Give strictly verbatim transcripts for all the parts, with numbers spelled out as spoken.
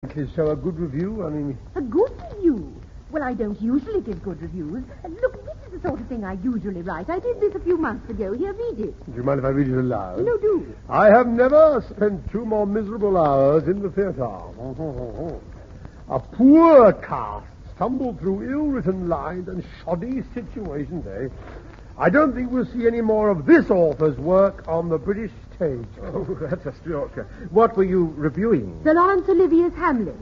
So a good review? I mean... A good review? Well, I don't usually give good reviews. Uh, look, this is the sort of thing I usually write. I did this a few months ago. Here, read it. Do you mind if I read it aloud? No, do. I have never spent two more miserable hours in the theatre. A poor cast stumbled through ill-written lines and shoddy situations, eh? I don't think we'll see any more of this author's work on the British stage. Oh, that's a stroke. What were you reviewing? Sir Laurence Olivier's Hamlet.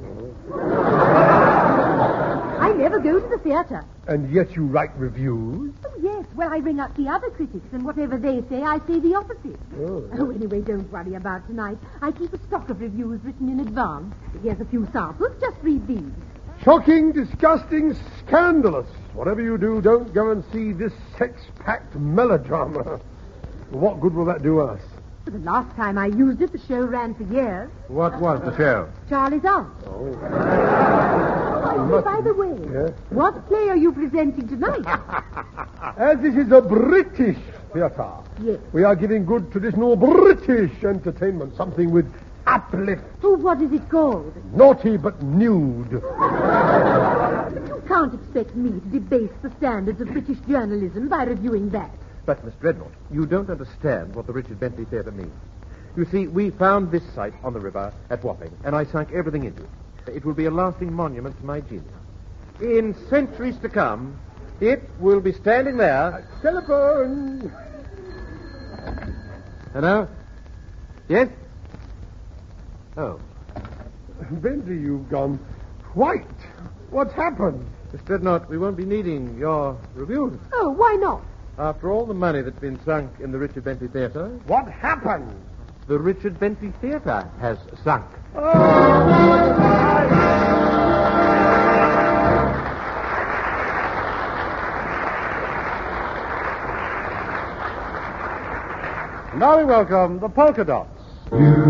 I never go to the theatre. And yet you write reviews? Oh, yes. Well, I ring up the other critics, and whatever they say, I say the opposite. Oh, oh, anyway, don't worry about tonight. I keep a stock of reviews written in advance. Here's a few samples. Just read these. Shocking, disgusting, scandalous. Whatever you do, don't go and see this sex-packed melodrama. What good will that do us? The last time I used it, the show ran for years. What was the show? Charlie's Aunt. Oh. Oh, by the way, Yes? what play are you presenting tonight? As this is a British theatre, Yes. we are giving good traditional British entertainment, something with uplift. Oh, what is it called? Naughty but nude. But you can't expect me to debase the standards of British journalism by reviewing that. But, Miss Dreadnought, you don't understand what the Richard Bentley Theatre means. You see, we found this site on the river at Wapping, and I sunk everything into it. It will be a lasting monument to my genius. In centuries to come, it will be standing there. Telephone. Hello? Yes? Oh. Bentley, you've gone white. What's happened? Miss Dreadnought, we won't be needing your reviews. Oh, why not? After all the money that's been sunk in the Richard Bentley Theatre, What happened? the Richard Bentley Theatre has sunk. Now we welcome the Polka Dots. You